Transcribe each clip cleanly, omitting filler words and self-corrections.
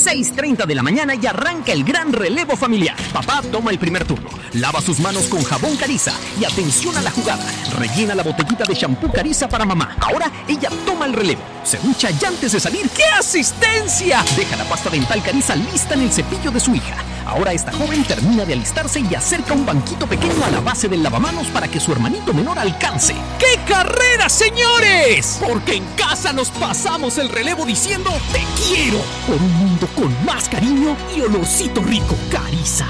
6:30 de la mañana y arranca el gran relevo familiar. Papá toma el primer turno, lava sus manos con jabón Cariza y atención a la jugada. Rellena la botellita de shampoo Cariza para mamá. Ahora ella toma el relevo, se ducha y antes de salir, ¡qué asistencia! Deja la pasta dental Cariza lista en el cepillo de su hija. Ahora esta joven termina de alistarse y acerca un banquito pequeño a la base del lavamanos para que su hermanito menor alcance. ¡Qué carrera, señores! Porque en casa nos pasamos el relevo diciendo te quiero por un mundo con más cariño y olorcito rico. Cariza.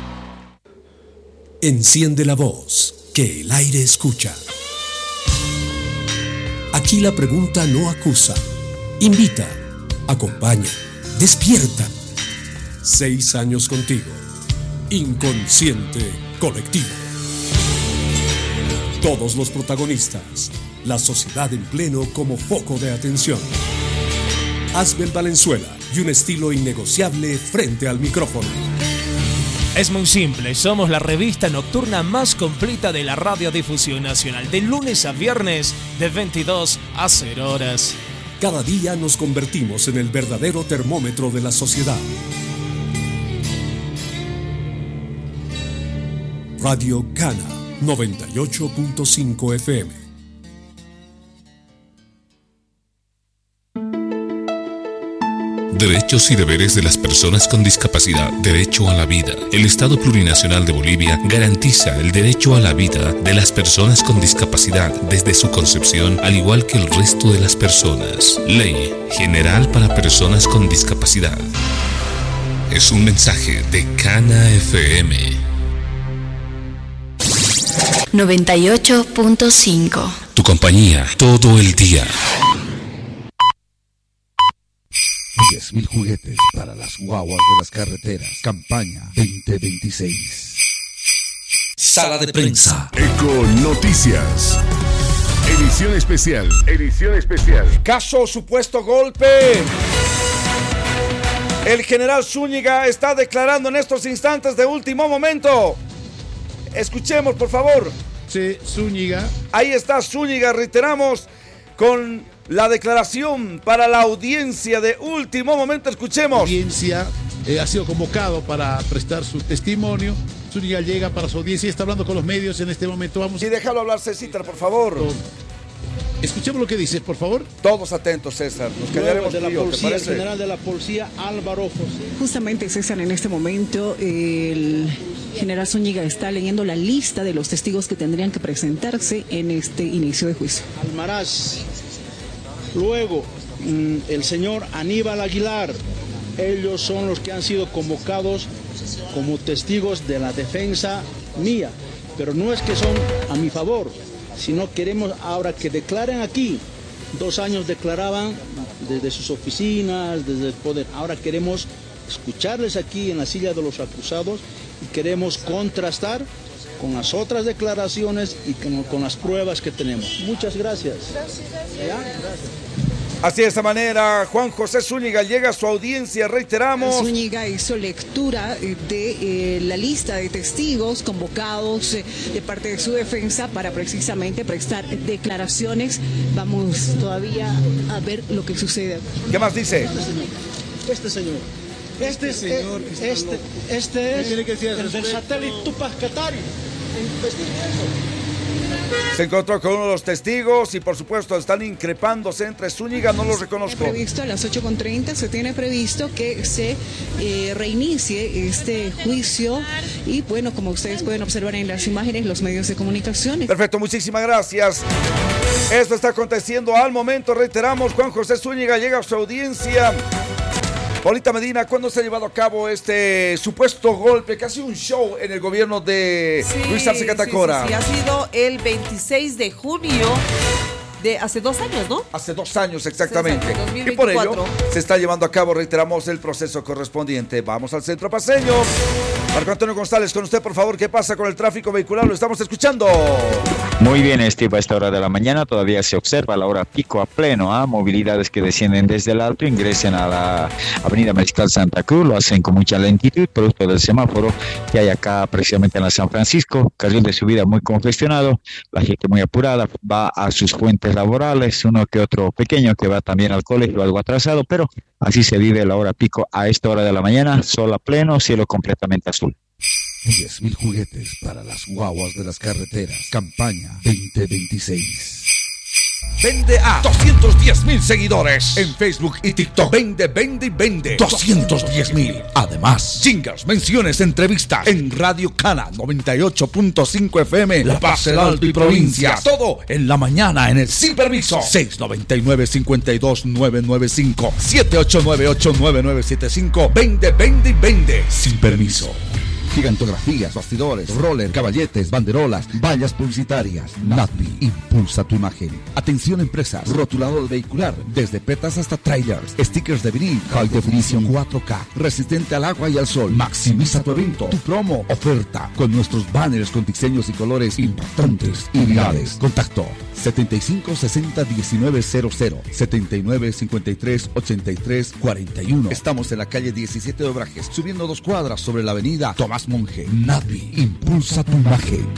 Enciende la voz, que el aire escucha. Aquí la pregunta no acusa, invita, acompaña, despierta. 6 años contigo. Inconsciente colectivo. Todos los protagonistas. La sociedad en pleno como foco de atención. Asbel Valenzuela y un estilo innegociable frente al micrófono. Es muy simple, somos la revista nocturna más completa de la radiodifusión nacional, de lunes a viernes, de 22 a 0 horas. Cada día nos convertimos en el verdadero termómetro de la sociedad. Radio Cana 98.5 FM. Derechos y deberes de las personas con discapacidad. Derecho a la vida. El Estado Plurinacional de Bolivia garantiza el derecho a la vida de las personas con discapacidad desde su concepción, al igual que el resto de las personas. Ley General para Personas con Discapacidad. Es un mensaje de Cana FM. 98.5. Tu compañía todo el día. 10.000 juguetes para las guaguas de las carreteras. Campaña 2026. Sala de prensa. Eco Noticias. Edición especial. Edición especial. Caso supuesto golpe. El general Zúñiga está declarando en estos instantes de último momento. Escuchemos, por favor. Sí, Zúñiga. Ahí está Zúñiga, reiteramos, con la declaración para la audiencia de último momento. Escuchemos. La audiencia ha sido convocado para prestar su testimonio. Zúñiga llega para su audiencia y está hablando con los medios en este momento. Vamos. Y déjalo hablar, César, por favor. Escuchemos lo que dice, por favor. Todos atentos, César. Nos quedaremos de la frío, policía, ¿te el parece? general de la policía Álvaro José. Justamente, César, en este momento el general Zúñiga está leyendo la lista de los testigos que tendrían que presentarse en este inicio de juicio. Almaraz. Luego, el señor Aníbal Aguilar. Ellos son los que han sido convocados como testigos de la defensa mía. Pero no es que son a mi favor, sino queremos ahora que declaren aquí. 2 años declaraban desde sus oficinas, desde el poder. Ahora queremos escucharles aquí en la silla de los acusados y queremos contrastar con las otras declaraciones y con las pruebas que tenemos. Muchas gracias. Así de esta manera, Juan José Zúñiga llega a su audiencia, reiteramos. Zúñiga hizo lectura de la lista de testigos convocados de parte de su defensa para precisamente prestar declaraciones. Vamos todavía a ver lo que sucede. ¿Qué más dice? Este señor. Este es el del satélite Tupac Katari. Se encontró con uno de los testigos y por supuesto están increpándose entre Zúñiga, no lo reconozco. Previsto a las 8:30 se tiene previsto que se reinicie este juicio y bueno, como ustedes pueden observar en las imágenes, los medios de comunicación. Perfecto, muchísimas gracias. Esto está aconteciendo al momento, reiteramos, Juan José Zúñiga llega a su audiencia. Paulita Medina, ¿cuándo se ha llevado a cabo este supuesto golpe? Casi un show en el gobierno de Luis Arce Catacora. Sí, ha sido el 26 de junio de hace 2 años, ¿no? Hace 2 años exactamente. Sí, 2024. Y por ello se está llevando a cabo, reiteramos, el proceso correspondiente. Vamos al centro paseño. Marco Antonio González, con usted, por favor, ¿qué pasa con el tráfico vehicular? Lo estamos escuchando. Muy bien, Steve, a esta hora de la mañana todavía se observa la hora pico a pleno, movilidades que descienden desde el alto, ingresan a la avenida Mariscal Santa Cruz, lo hacen con mucha lentitud, producto del semáforo que hay acá precisamente en la San Francisco, carril de subida muy congestionado, la gente muy apurada, va a sus fuentes laborales, uno que otro pequeño que va también al colegio, algo atrasado, pero así se vive la hora pico a esta hora de la mañana, sol a pleno, cielo completamente azul. 10.000 juguetes para las guaguas de las carreteras. Campaña 2026. Vende a 210.000 seguidores en Facebook y TikTok. Vende, vende y vende. 210.000. Además, jingles, menciones, entrevistas en Radio Cana 98.5 FM, La Paz, El Alto y provincias. Todo en la mañana en el Sin Permiso. 699-52-995 7898-9975. Vende, vende y vende. Sin Permiso. Gigantografías, bastidores, roller, caballetes, banderolas, vallas publicitarias. Nadvi, impulsa tu imagen. Atención empresas, rotulado vehicular, desde petas hasta trailers, stickers de vinil, High Definition 4K, resistente al agua y al sol. Maximiza tu evento, tu promo, oferta, con nuestros banners con diseños y colores impactantes y virales. Contacto 75 60 19 00 79 53 83 41. Estamos en la calle 17 de Obrajes, subiendo 2 cuadras sobre la avenida Tomás Monje. Nadvi, impulsa tu imagen.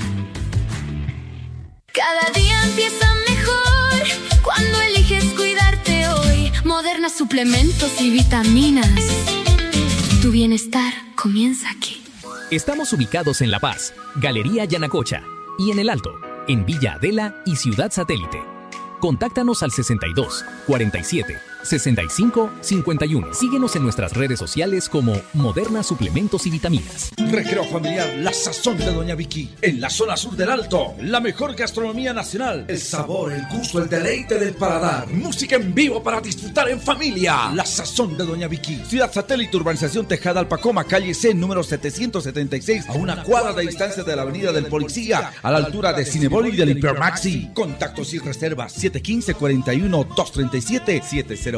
Cada día empieza mejor cuando eliges cuidarte hoy. Moderna, suplementos y vitaminas. Tu bienestar comienza aquí. Estamos ubicados en La Paz, Galería Yanacocha, y en El Alto, en Villa Adela y Ciudad Satélite. Contáctanos al 62 47 65 51. Síguenos en nuestras redes sociales como Moderna Suplementos y Vitaminas. Recreo familiar La Sazón de Doña Vicky. En la zona sur del Alto, la mejor gastronomía nacional. El sabor, el gusto, el deleite del paladar. Música en vivo para disfrutar en familia. La Sazón de Doña Vicky. Ciudad Satélite, urbanización Tejada Alpacoma, calle C, número 776, a una cuadra de distancia de la avenida del Policía, a la altura de Cinebol y del Hipermaxi. Contactos y reservas 715-41-237-701-8697.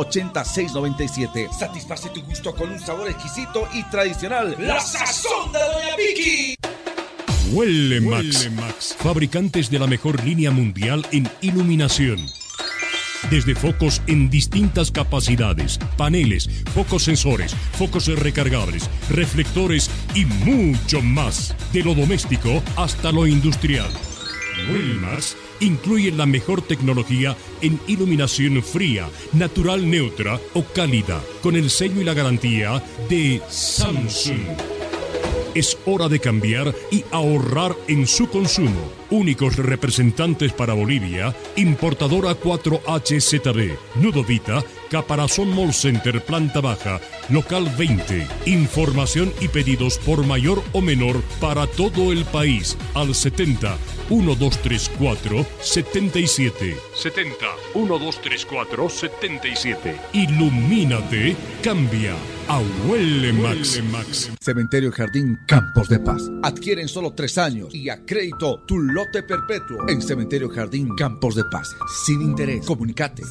Satisface tu gusto con un sabor exquisito y tradicional. La Sazón de Doña Vicky. Huele Max, fabricantes de la mejor línea mundial en iluminación. Desde focos en distintas capacidades, paneles, focos sensores, focos recargables, reflectores y mucho más. De lo doméstico hasta lo industrial. Wilmax incluye la mejor tecnología en iluminación fría, natural neutra o cálida, con el sello y la garantía de Samsung. Es hora de cambiar y ahorrar en su consumo. Únicos representantes para Bolivia, importadora 4HZB, Nudovita, Caparazón Mall Center, planta baja, local 20. Información y pedidos por mayor o menor para todo el país al 70 1234 77. 70 1234 77. Ilumínate, cambia a Huele Max. Cementerio Jardín Campos de Paz. Adquiere en solo 3 años y a crédito tu lote perpetuo en Cementerio Jardín Campos de Paz. Sin interés. Comunicate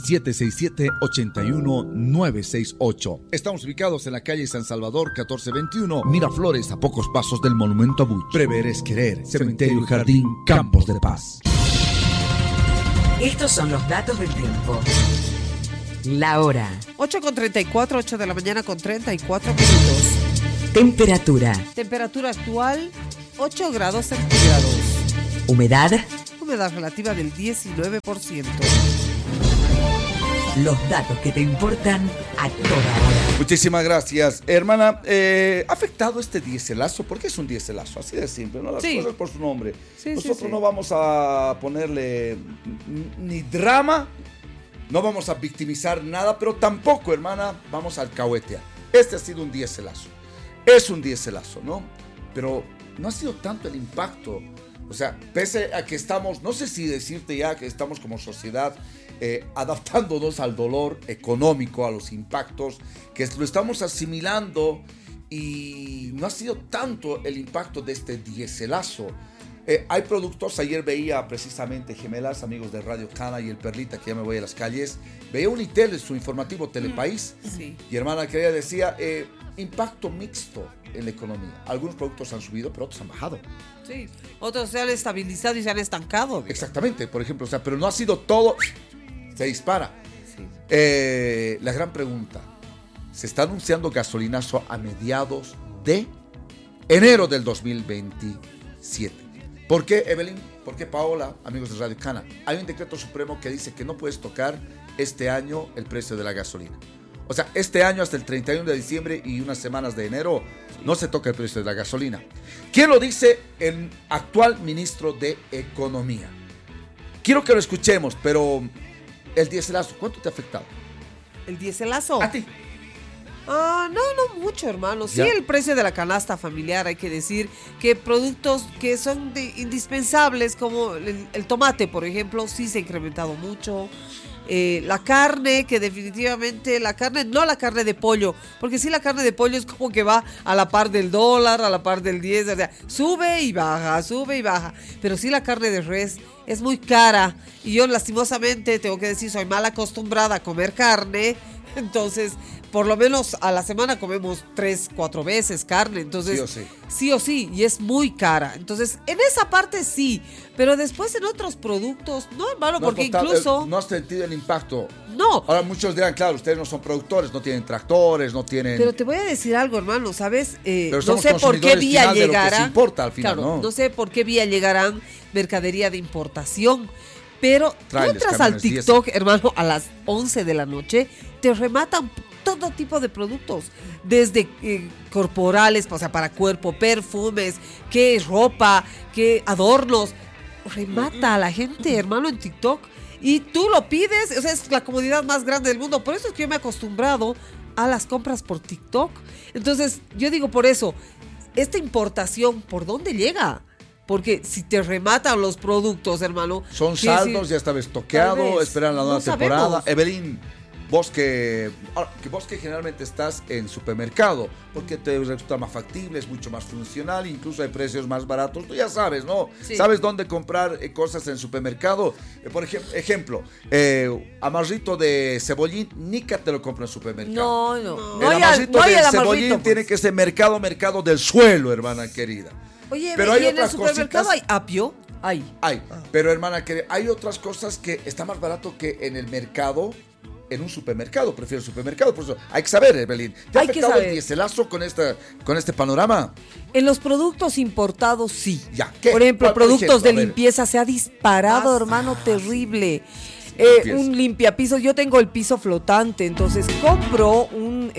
767-81968. Estamos ubicados en la calle San Salvador 1421, Miraflores, a pocos pasos del Monumento a Buch. Prever es querer. Cementerio Jardín Campos de Paz. Estos son los datos del tiempo. La hora. 8:34, 8 de la mañana con 34 minutos. Temperatura. Temperatura actual, 8 grados centígrados. Humedad. Humedad relativa del 19%. Los datos que te importan a toda hora. Muchísimas gracias. Hermana, ¿ha afectado este diéselazo? ¿Por qué es un diéselazo? Así de simple, ¿no? Las cosas por su nombre. Nosotros no vamos a ponerle ni drama, no vamos a victimizar nada, pero tampoco, hermana, vamos a alcahuetear. Este ha sido un diéselazo. Es un diéselazo, ¿no? Pero no ha sido tanto el impacto. O sea, pese a que estamos, no sé si decirte ya que estamos como sociedad adaptándonos al dolor económico, a los impactos, que lo estamos asimilando, y no ha sido tanto el impacto de este diéselazo. Hay productos, ayer veía precisamente Gemelas, amigos de Radio Cana y el Perlita, que ya me voy a las calles, veía Unitel, su informativo Telepaís, y hermana, que ella decía, impacto mixto. en la economía. Algunos productos han subido, pero otros han bajado. Sí, otros se han estabilizado y se han estancado. Exactamente, por ejemplo, o sea, pero no ha sido todo, se dispara. Sí. La gran pregunta, se está anunciando gasolinazo a mediados de enero del 2027. ¿Por qué, Evelyn? ¿Por qué, Paola, amigos de Radio Cana? Hay un decreto supremo que dice que no puedes tocar este año el precio de la gasolina. O sea, este año hasta el 31 de diciembre y unas semanas de enero no se toca el precio de la gasolina. ¿Quién lo dice? El actual ministro de Economía. Quiero que lo escuchemos, pero el diéselazo, ¿cuánto te ha afectado? ¿El diéselazo? ¿A ti? No mucho, hermano. Sí, ¿Ya? el precio de la canasta familiar, hay que decir que productos que son indispensables, como el tomate, por ejemplo, sí se ha incrementado mucho. La carne, que definitivamente no la carne de pollo, porque sí, la carne de pollo es como que va a la par del dólar, a la par del 10, o sea, sube y baja, pero sí la carne de res es muy cara, y yo lastimosamente tengo que decir, soy mal acostumbrada a comer carne, entonces por lo menos a la semana comemos 3-4 veces carne, entonces sí o sí, y es muy cara. Entonces, en esa parte sí, pero después en otros productos, no, hermano, porque incluso... ¿No has sentido el impacto? No. Ahora muchos dirán, claro, ustedes no son productores, no tienen tractores, no tienen... Pero te voy a decir algo, hermano, ¿sabes? No sé por qué vía llegará... importa al final, claro, no sé por qué vía llegarán mercadería de importación, pero tú entras al TikTok, hermano, a las 11 de la noche, te rematan todo tipo de productos, desde corporales, o sea, para cuerpo, perfumes, que ropa, que adornos, remata a la gente, hermano, en TikTok, y tú lo pides, o sea, es la comodidad más grande del mundo. Por eso es que yo me he acostumbrado a las compras por TikTok. Entonces, yo digo, por eso, esta importación, ¿por dónde llega? Porque si te rematan los productos, hermano... Son saldos, ya está estoqueado, esperan la nueva temporada. Evelyn, vos que generalmente estás en supermercado, porque te resulta más factible, es mucho más funcional, incluso hay precios más baratos, tú ya sabes, ¿no? Sí. ¿Sabes dónde comprar cosas en supermercado? Por ejemplo, amarrito de cebollín, Nica te lo compra en supermercado. No. El amarrito de cebollín pues tiene que ser mercado del suelo, hermana querida. Oye, pero ¿y en el supermercado hay apio? Hay, pero hermana querida, hay otras cosas que está más barato que en el mercado. En un supermercado, prefiero el supermercado, por eso hay que saber, Evelyn. ¿Te ha afectado el diéselazo con este panorama? En los productos importados, sí. Ya, ¿qué? Por ejemplo, productos de limpieza se ha disparado, hermano, terrible. Un limpiapisos, yo tengo el piso flotante, entonces compro un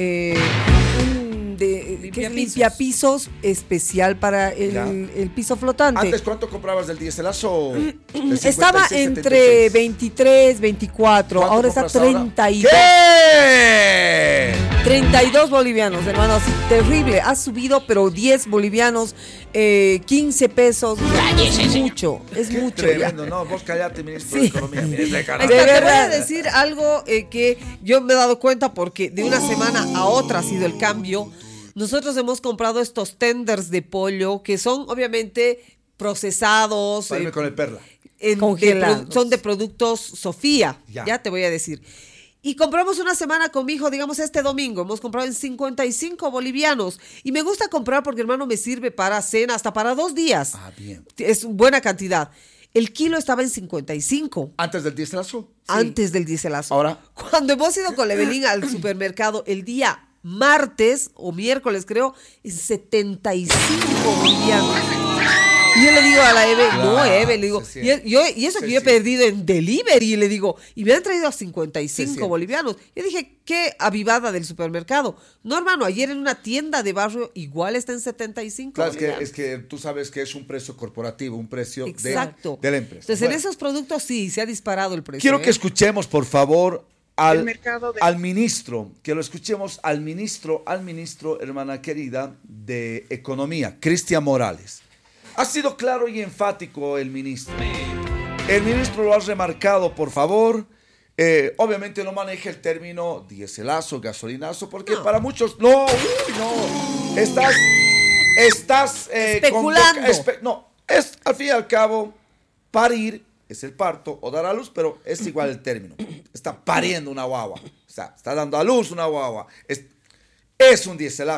limpiapisos especial para el piso flotante. ¿Antes cuánto comprabas del diéselazo? Estaba entre 23, 24, ahora está 32. ¿Qué? 32 bolivianos, hermano, así terrible. Ha subido, pero 10 bolivianos, 15 pesos. Es mucho. Tremendo, no, vos callate, ministro de Economía. Te voy a decir algo que yo me he dado cuenta porque de una semana a otra ha sido el cambio. Nosotros hemos comprado estos tenders de pollo que son obviamente procesados. Con el perla. Congelados. Son de productos Sofía, ya te voy a decir. Y compramos una semana con mi hijo, digamos este domingo, hemos comprado en 55 bolivianos. Y me gusta comprar porque, hermano, me sirve para cena, hasta para 2 días. Ah, bien. Es buena cantidad. El kilo estaba en 55. ¿Antes del diéselazo? Sí. Antes del diéselazo. Ahora. Cuando hemos ido con Evelyn al supermercado el día martes o miércoles, creo, es 75 bolivianos. Y yo le digo a la Eve, no, Eve, le digo, y eso que yo he perdido en delivery, le digo, y me han traído a 55 bolivianos. Yo dije, qué avivada del supermercado. No, hermano, ayer en una tienda de barrio igual está en 75 claro, bolivianos. Es que tú sabes que es un precio corporativo, un precio de la empresa. Entonces, en esos productos sí, se ha disparado el precio. Quiero que escuchemos, por favor, al ministro, que lo escuchemos al ministro, hermana querida, de Economía, Cristian Morales. Ha sido claro y enfático el ministro. El ministro lo ha remarcado, por favor. Obviamente no maneja el término diéselazo, gasolinazo, porque para muchos, no. Estás especulando. Es al fin y al cabo parir, es el parto o dar a luz, pero es igual el término. Está pariendo una guagua, está dando a luz una guagua. Es un diéselazo,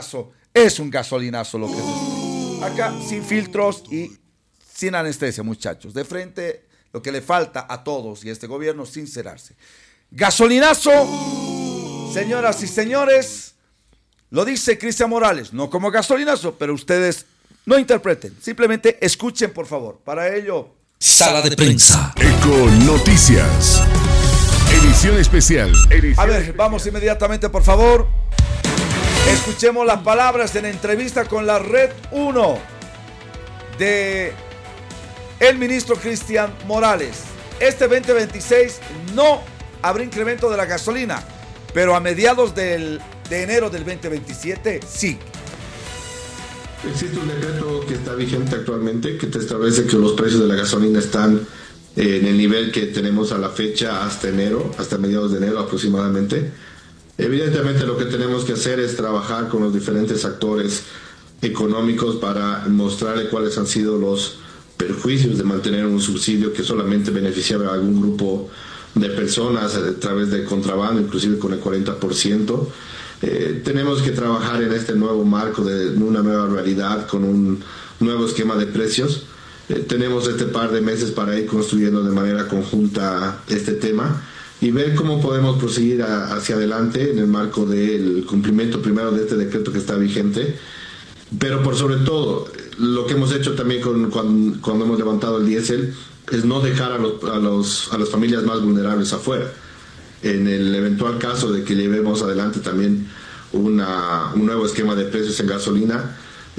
Es un gasolinazo lo que es. Acá sin filtros y sin anestesia, muchachos. De frente, lo que le falta a todos y a este gobierno, sincerarse. Gasolinazo, señoras y señores, lo dice Cristian Morales, no como gasolinazo, pero ustedes no interpreten, simplemente escuchen, por favor. Para ello, Sala de Prensa. Eco Noticias. Edición especial. A ver, vamos inmediatamente, por favor. Escuchemos las palabras en entrevista con la Red 1 de el ministro Cristian Morales. Este 2026 no habrá incremento de la gasolina, pero a mediados de enero del 2027 sí. Existe un decreto que está vigente actualmente que te establece que los precios de la gasolina están en el nivel que tenemos a la fecha hasta enero, hasta mediados de enero aproximadamente. Evidentemente lo que tenemos que hacer es trabajar con los diferentes actores económicos para mostrarle cuáles han sido los perjuicios de mantener un subsidio que solamente beneficiaba a algún grupo de personas a través de contrabando, inclusive con el 40%. Tenemos que trabajar en este nuevo marco de una nueva realidad con un nuevo esquema de precios. Tenemos este par de meses para ir construyendo de manera conjunta este tema y ver cómo podemos proseguir hacia adelante en el marco del cumplimiento primero de este decreto que está vigente, pero por sobre todo lo que hemos hecho también cuando hemos levantado el diésel es no dejar a las familias más vulnerables afuera. En el eventual caso de que llevemos adelante también un nuevo esquema de precios en gasolina,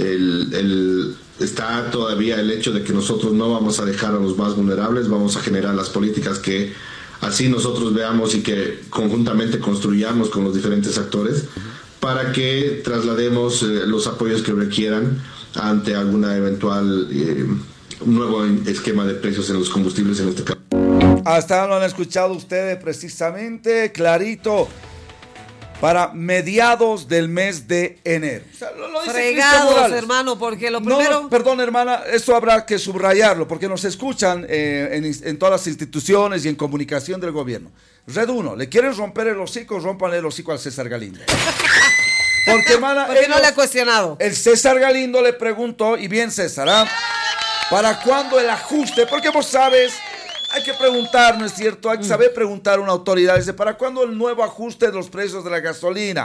está todavía el hecho de que nosotros no vamos a dejar a los más vulnerables, vamos a generar las políticas que así nosotros veamos y que conjuntamente construyamos con los diferentes actores para que traslademos los apoyos que requieran ante alguna eventual nuevo esquema de precios en los combustibles en este caso. Hasta lo han escuchado ustedes precisamente, clarito, para mediados del mes de enero. O sea, lo dice fregados, hermano, porque lo primero... No, perdón, hermana, eso habrá que subrayarlo, porque nos escuchan en todas las instituciones y en comunicación del gobierno. Red 1, ¿le quieren romper el hocico? Rómpanle el hocico al César Galindo. Porque, hermana... ¿Por qué no le ha cuestionado? El César Galindo le preguntó, y bien César, ¿para cuándo el ajuste? Porque vos sabes... Hay que preguntar, ¿no es cierto? Hay que saber preguntar a una autoridad. Dice, ¿para cuándo el nuevo ajuste de los precios de la gasolina?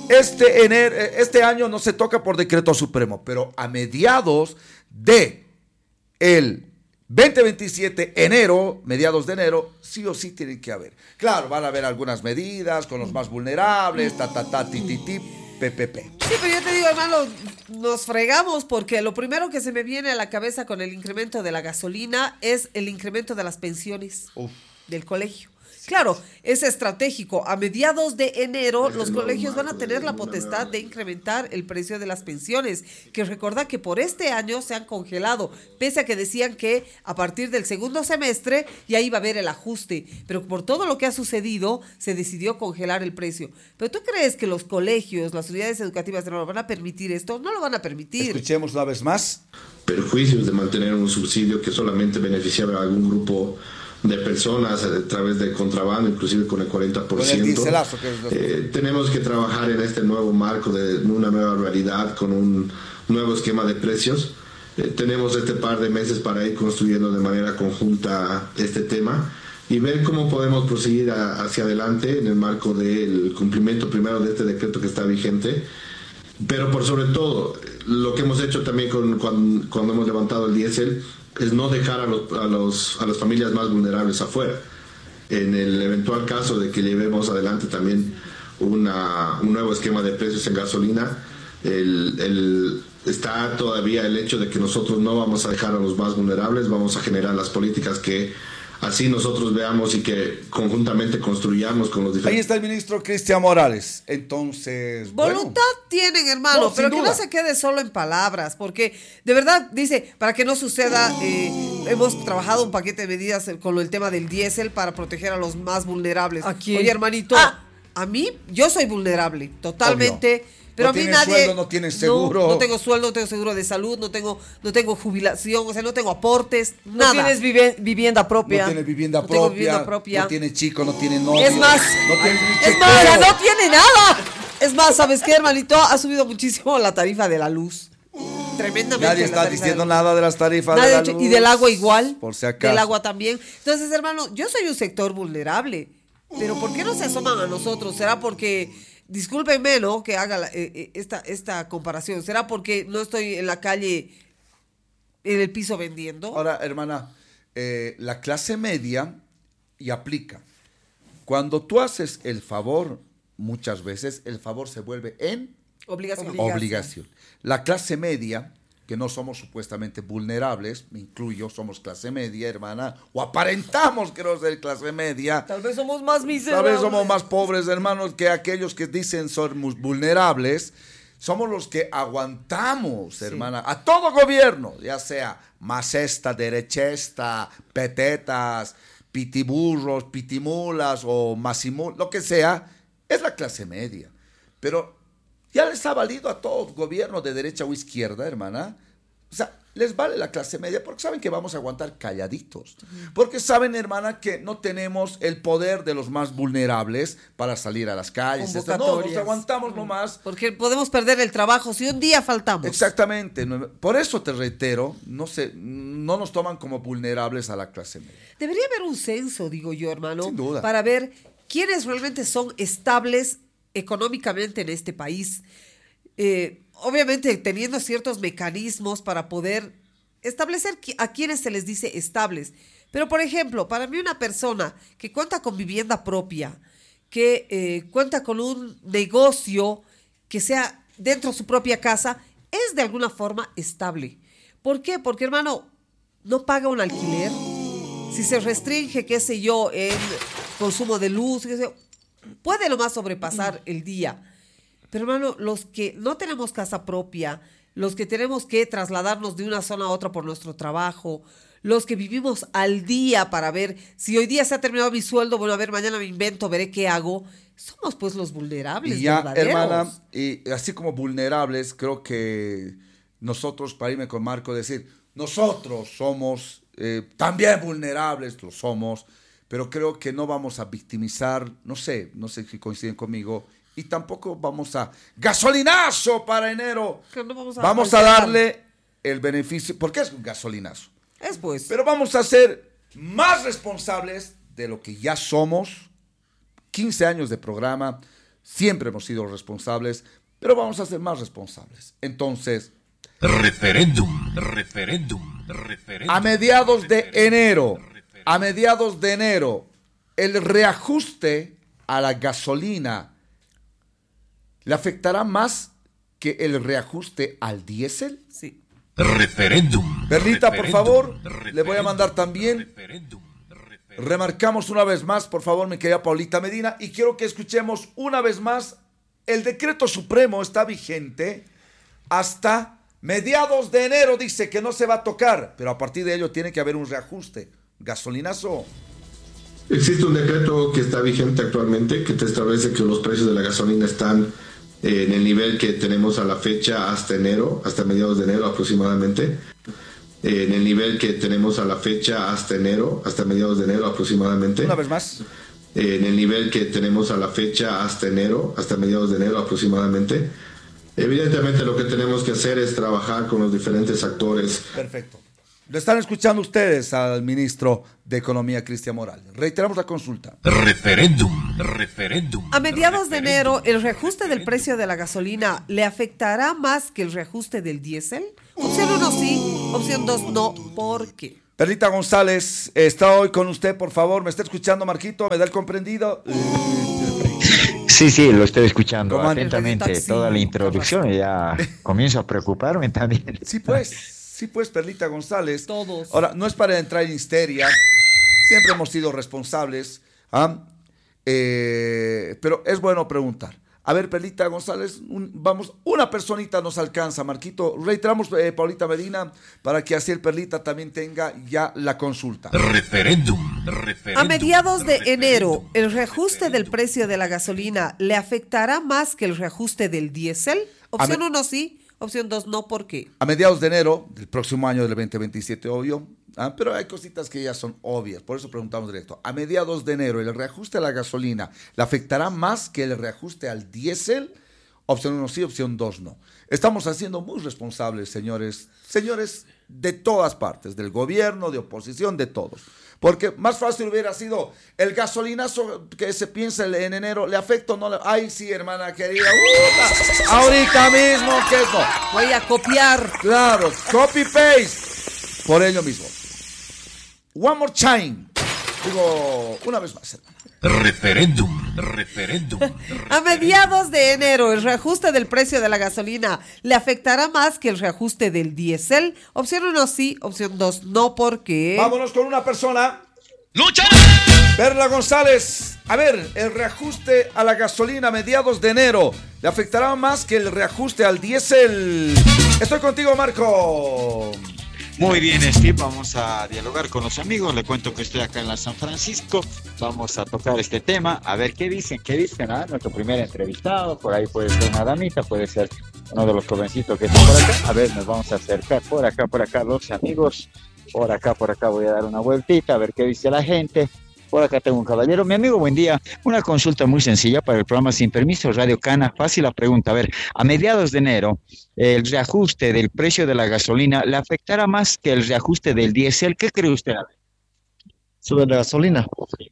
Este año no se toca por decreto supremo, pero a mediados de el 2027, mediados de enero, sí o sí tienen que haber. Claro, van a haber algunas medidas con los más vulnerables, PPP. Sí, pero yo te digo, hermano, nos fregamos porque lo primero que se me viene a la cabeza con el incremento de la gasolina es el incremento de las pensiones del colegio. Claro, es estratégico. A mediados de enero los colegios van a tener la potestad de incrementar el precio de las pensiones, que recuerda que por este año se han congelado, pese a que decían que a partir del segundo semestre ya iba a haber el ajuste, pero por todo lo que ha sucedido se decidió congelar el precio. ¿Pero tú crees que los colegios, las unidades educativas no van a permitir esto? No lo van a permitir. Escuchemos una vez más. Perjuicios de mantener un subsidio que solamente beneficiaba a algún grupo de personas a través de contrabando, inclusive con el 40%. Con el dieselazo, tenemos que trabajar en este nuevo marco de una nueva realidad con un nuevo esquema de precios. Tenemos este par de meses para ir construyendo de manera conjunta este tema y ver cómo podemos proseguir hacia adelante en el marco del cumplimiento primero de este decreto que está vigente. Pero por sobre todo, lo que hemos hecho también cuando hemos levantado el diésel es no dejar a las familias más vulnerables afuera. En el eventual caso de que llevemos adelante también un nuevo esquema de precios en gasolina, está todavía el hecho de que nosotros no vamos a dejar a los más vulnerables, vamos a generar las políticas que así nosotros veamos y que conjuntamente construyamos con los diferentes... Ahí está el ministro Cristian Morales. Entonces, voluntad tienen, hermano, no, pero que no se quede solo en palabras, porque de verdad dice, para que no suceda, hemos trabajado un paquete de medidas con el tema del diésel para proteger a los más vulnerables. ¿A quién? Oye, hermanito, a mí, yo soy vulnerable, totalmente. Obvio. Pero no a mí nadie... sueldo, no tienes seguro. No tengo sueldo, no tengo seguro de salud, no tengo jubilación, o sea, no tengo aportes, nada. No tienes vivienda propia. No tienes vivienda propia. No tienes chico, no tienes novio. Es más, no tiene no tiene nada. Es más, ¿sabes qué, hermanito? Ha subido muchísimo la tarifa de la luz. Tremendamente. Nadie está diciendo nada de las tarifas Nadie de la ha dicho- luz. Y del agua igual. Por si acaso. Del agua también. Entonces, hermano, yo soy un sector vulnerable. Pero ¿por qué no se asoman a nosotros? ¿Será porque, discúlpenme, ¿no? Que haga esta comparación. ¿Será porque no estoy en la calle, en el piso vendiendo? Ahora, hermana, la clase media y aplica. Cuando tú haces el favor, muchas veces el favor se vuelve en obligación. La clase media, que no somos supuestamente vulnerables, me incluyo, somos clase media, hermana, o aparentamos que no ser clase media. Tal vez somos más Tal miserables. vez somos más pobres, hermanos, que aquellos que dicen somos vulnerables. Somos los que aguantamos, hermana, a todo gobierno, ya sea macesta, derechesta, petetas, pitiburros, pitimulas o masimulas, lo que sea, es la clase media. Pero ya les ha valido a todo gobierno de derecha o izquierda, hermana. O sea, les vale la clase media porque saben que vamos a aguantar calladitos. Porque saben, hermana, que no tenemos el poder de los más vulnerables para salir a las calles. No, nos aguantamos nomás. Porque podemos perder el trabajo si un día faltamos. Exactamente. Por eso te reitero, no nos toman como vulnerables a la clase media. Debería haber un censo, digo yo, hermano. Sin duda. Para ver quiénes realmente son estables económicamente en este país. Obviamente teniendo ciertos mecanismos para poder establecer a quienes se les dice estables. Pero, por ejemplo, para mí una persona que cuenta con vivienda propia, que cuenta con un negocio que sea dentro de su propia casa, es de alguna forma estable. ¿Por qué? Porque, hermano, no paga un alquiler. Si se restringe, qué sé yo, en consumo de luz, qué sé yo, puede lo más sobrepasar el día. Pero, hermano, los que no tenemos casa propia, los que tenemos que trasladarnos de una zona a otra por nuestro trabajo, los que vivimos al día para ver si hoy día se ha terminado mi sueldo, bueno, a ver, mañana me invento, veré qué hago, somos pues los vulnerables. Y ya, verdaderos. hermana, y así como vulnerables, creo que nosotros, para irme con Marco, decir, nosotros somos también vulnerables, lo somos, pero creo que no vamos a victimizar, no sé si coinciden conmigo, y tampoco vamos a gasolinazo para enero. Vamos a darle el beneficio, porque es un gasolinazo. Es pues. Pero vamos a ser más responsables de lo que ya somos. 15 años de programa, siempre hemos sido responsables, pero vamos a ser más responsables. Entonces, Referéndum. a mediados de enero, el reajuste a la gasolina ¿le afectará más que el reajuste al diésel? Sí. Referéndum. Perlita, por favor, le voy a mandar también. Remarcamos una vez más, por favor, mi querida Paulita Medina, y quiero que escuchemos una vez más, el decreto supremo está vigente hasta mediados de enero, dice que no se va a tocar, pero a partir de ello tiene que haber un reajuste. Gasolinazo. Existe un decreto que está vigente actualmente que te establece que los precios de la gasolina están en el nivel que tenemos a la fecha hasta enero, hasta mediados de enero aproximadamente. En el nivel que tenemos a la fecha hasta enero, hasta mediados de enero aproximadamente. Una vez más. En el nivel que tenemos a la fecha hasta enero, hasta mediados de enero aproximadamente. Evidentemente lo que tenemos que hacer es trabajar con los diferentes actores. Perfecto. Lo están escuchando ustedes al ministro de Economía, Cristian Morales. Reiteramos la consulta. Referéndum. A mediados de enero, ¿el reajuste del precio de la gasolina le afectará más que el reajuste del diésel? Opción 1 sí, opción 2 no. ¿Por qué? Perlita González está hoy con usted, por favor. ¿Me está escuchando, Marquito? ¿Me da el comprendido? Sí, lo estoy escuchando Comandante. atentamente. Toda la introducción y ya comienzo a preocuparme también. Sí, pues, Perlita González. Todos. Ahora, no es para entrar en histeria. Siempre hemos sido responsables. Pero es bueno preguntar. A ver, Perlita González, una personita nos alcanza, Marquito. Reiteramos, Paulita Medina, para que así el Perlita también tenga ya la consulta. Referéndum. A mediados de enero, ¿el reajuste del precio de la gasolina le afectará más que el reajuste del diésel? Opción 1 sí, opción 2 no. ¿Por qué? A mediados de enero del próximo año del 2027, obvio. Pero hay cositas que ya son obvias, por eso preguntamos directo. A mediados de enero, ¿el reajuste a la gasolina le afectará más que el reajuste al diésel? Opción 1 sí, opción 2 no. Estamos haciendo muy responsables, señores de todas partes, del gobierno, de oposición, de todos. Porque más fácil hubiera sido el gasolinazo que se piensa en enero, ¿le afecta o no? Ay, sí, hermana querida. Ahorita mismo que no. Voy a copiar. Claro, copy-paste. Por ello mismo. One more time. Digo, una vez más, hermana. Referéndum. A mediados de enero, el reajuste del precio de la gasolina le afectará más que el reajuste del diésel. Opción 1 sí, opción 2 no, porque... Vámonos con una persona. ¡Lucha! Perla González. A ver, el reajuste a la gasolina a mediados de enero le afectará más que el reajuste al diésel. Estoy contigo, Marco. Muy bien, Steve, vamos a dialogar con los amigos. Le cuento que estoy acá en la San Francisco. Vamos a tocar este tema, a ver qué dicen. Nuestro primer entrevistado, por ahí puede ser una damita, puede ser uno de los jovencitos que están por acá. A ver, nos vamos a acercar por acá, los amigos. Por acá voy a dar una vueltita, a ver qué dice la gente. Por acá tengo un caballero. Mi amigo, buen día. Una consulta muy sencilla para el programa Sin Permiso, Radio Cana. Fácil la pregunta. A ver, a mediados de enero, el reajuste del precio de la gasolina le afectará más que el reajuste del diésel. ¿Qué cree usted? Sobre la gasolina.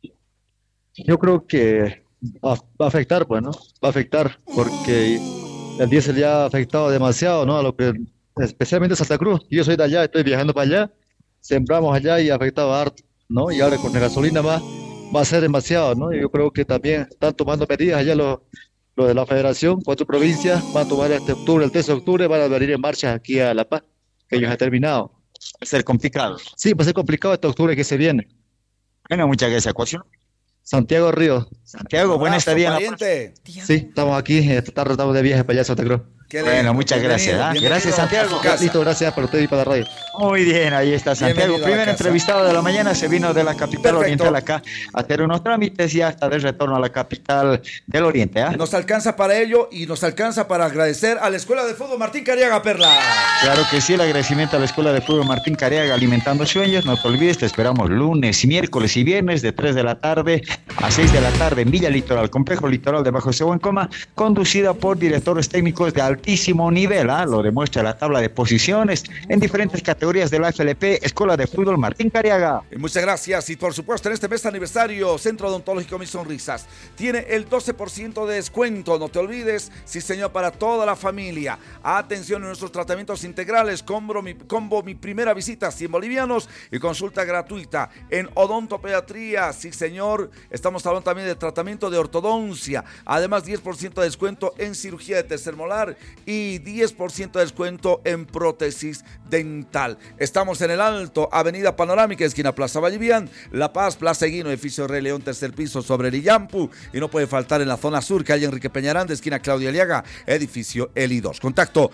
Yo creo que va a afectar, pues, ¿no? Va a afectar porque el diésel ya ha afectado demasiado, ¿no? A lo que, especialmente Santa Cruz. Yo soy de allá, estoy viajando para allá. Sembramos allá y ha afectado harto, ¿no? Y ahora con la gasolina va a ser demasiado, ¿no? Yo creo que también están tomando medidas allá los de la Federación, 4 provincias, van a tomar este octubre, el 13 de octubre, van a venir en marcha aquí a La Paz, que ellos han terminado. Va a ser complicado. Sí, va a ser complicado este octubre que se viene. Bueno, muchas gracias. ¿Cuál es su nombre? Santiago Ríos. Santiago, buena estadía. Sí, estamos aquí, estamos de viaje para allá a Santa Cruz. Bueno, muchas gracias. Gracias, Santiago. Listo, gracias para usted y para la radio. Muy bien, ahí está Santiago. Primer entrevistado de la mañana, se vino de la capital oriental acá a hacer unos trámites y ya está de retorno a la capital del oriente. Nos alcanza para ello y nos alcanza para agradecer a la Escuela de Fútbol Martín Cariaga, Perla. Claro que sí, el agradecimiento a la Escuela de Fútbol Martín Cariaga, alimentando sueños. No te olvides, te esperamos lunes, miércoles y viernes de 3 de la tarde a 6 de la tarde en Villa Litoral, Complejo Litoral de Bajo Coma, conducida por directores técnicos de altísimo nivel. Lo demuestra la tabla de posiciones en diferentes categorías de la FLP, Escuela de Fútbol Martín Cariaga. Muchas gracias. Y por supuesto, en este mes aniversario, Centro Odontológico Mis Sonrisas tiene el 12% de descuento. No te olvides, sí señor, para toda la familia. Atención en nuestros tratamientos integrales, combo mi primera visita, 100 bolivianos y consulta gratuita en odontopediatría. Sí señor, estamos hablando también de tratamiento de ortodoncia. Además, 10% de descuento en cirugía de tercer molar y 10% de descuento en prótesis dental. Estamos en el Alto, Avenida Panorámica, esquina Plaza Vallivian, La Paz, Plaza Eguino, edificio Rey León, tercer piso sobre el Illampu. Y no puede faltar en la zona sur, calle Enrique Peñaranda, esquina Claudia Aliaga, edificio Eli 2. Contacto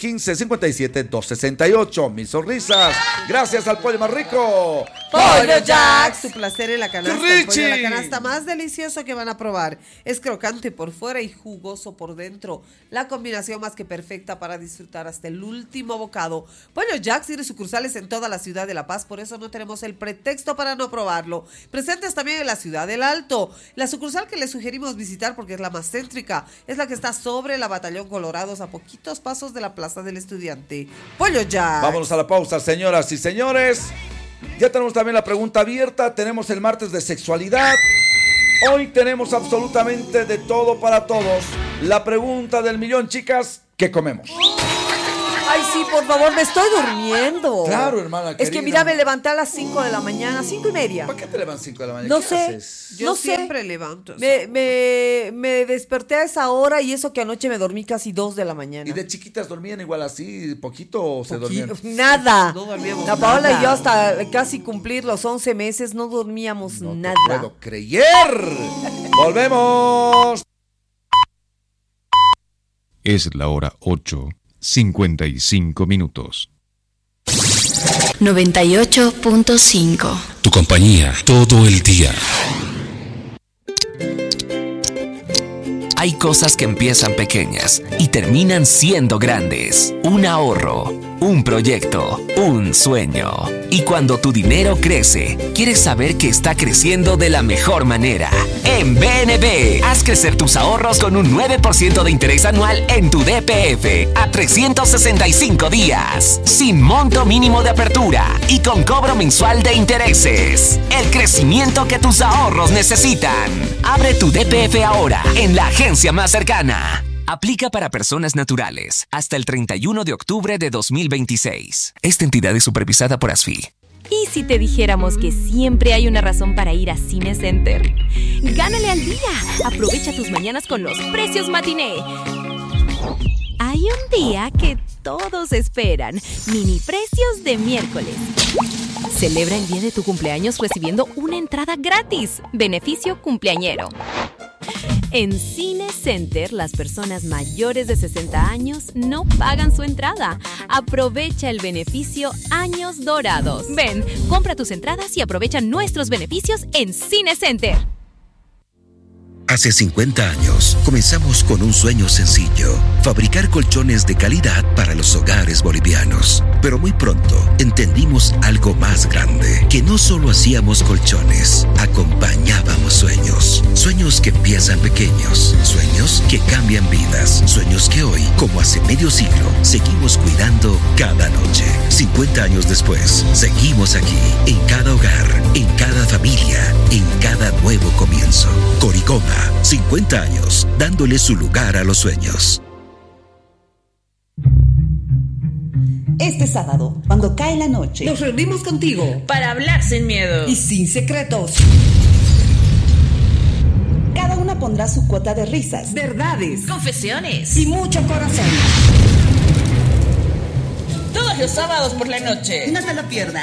715-57-268. Mis sonrisas. Gracias al pollo más rico. Pollo Jack, su placer en la canasta. El pollo de la canasta más delicioso que van a probar. Es crocante por fuera y jugoso por dentro. La combinación más que perfecta para disfrutar hasta el último bocado. Pollo Jack tiene sucursales en toda la ciudad de La Paz, por eso no tenemos el pretexto para no probarlo. Presentes también en la ciudad del Alto. La sucursal que les sugerimos visitar porque es la más céntrica, es la que está sobre la Batallón Colorados, a poquitos pasos de la Plaza del Estudiante. Pollo Jack. Vámonos a la pausa, señoras y señores. Ya tenemos también la pregunta abierta. Tenemos el martes de sexualidad. Hoy tenemos absolutamente de todo para todos. La pregunta del millón, chicas, ¿qué comemos? Ay, sí, por favor, me estoy durmiendo. Claro, hermana querida. Es que mira, me levanté a las 5 de la mañana, 5:30. ¿Por qué te levantas 5 de la mañana? No ¿Qué sé. haces? Yo siempre levanto. Me desperté a esa hora y eso que anoche me dormí casi 2 de la mañana. ¿Y de chiquitas dormían igual así, poquito o se dormían? Nada. No dormíamos La Paola nada. y yo hasta casi cumplir los 11 meses no dormíamos nada. No puedo creer. Volvemos. Es la hora 8:55. 98.5. Tu compañía todo el día. Hay cosas que empiezan pequeñas y terminan siendo grandes. Un ahorro, un proyecto, un sueño. Y cuando tu dinero crece, quieres saber que está creciendo de la mejor manera. En BNB, haz crecer tus ahorros con un 9% de interés anual en tu DPF a 365 días, sin monto mínimo de apertura y con cobro mensual de intereses. El crecimiento que tus ahorros necesitan. Abre tu DPF ahora en la agencia más cercana. Aplica para personas naturales hasta el 31 de octubre de 2026. Esta entidad es supervisada por ASFI. ¿Y si te dijéramos que siempre hay una razón para ir a Cine Center? ¡Gánale al día! Aprovecha tus mañanas con los precios matiné. Hay un día que todos esperan. Mini precios de miércoles. Celebra el día de tu cumpleaños recibiendo una entrada gratis. Beneficio cumpleañero. En Cine Center, las personas mayores de 60 años no pagan su entrada. Aprovecha el beneficio Años Dorados. Ven, compra tus entradas y aprovecha nuestros beneficios en Cine Center. Hace 50 años, comenzamos con un sueño sencillo: fabricar colchones de calidad para los hogares bolivianos. Pero muy pronto, entendimos algo más grande, que no solo hacíamos colchones, acompañábamos sueños. Sueños que empiezan pequeños, sueños que cambian vidas, sueños que hoy, como hace medio siglo, seguimos cuidando cada noche. 50 años después, seguimos aquí, en cada hogar, en cada familia, en cada nuevo comienzo. Coricoma, 50 años, dándole su lugar a los sueños. Este sábado, cuando cae la noche, nos reunimos contigo para hablar sin miedo y sin secretos. Cada una pondrá su cuota de risas, verdades, confesiones y mucho corazón. Todos los sábados por la noche. No te lo pierdas.